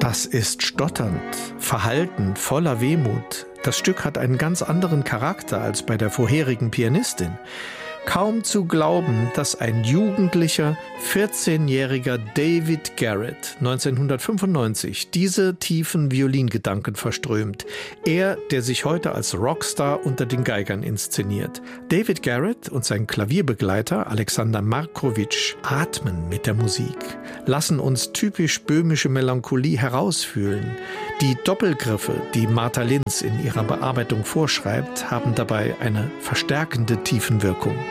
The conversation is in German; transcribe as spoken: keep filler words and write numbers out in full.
Das ist stotternd, verhalten, voller Wehmut. Das Stück hat einen ganz anderen Charakter als bei der vorherigen Pianistin. Kaum zu glauben, dass ein jugendlicher, vierzehnjähriger David Garrett neunzehnhundertfünfundneunzig diese tiefen Violingedanken verströmt. Er, der sich heute als Rockstar unter den Geigern inszeniert. David Garrett und sein Klavierbegleiter Alexander Markowitsch atmen mit der Musik, lassen uns typisch böhmische Melancholie herausfühlen. Die Doppelgriffe, die Martha Linz in ihrer Bearbeitung vorschreibt, haben dabei eine verstärkende Tiefenwirkung.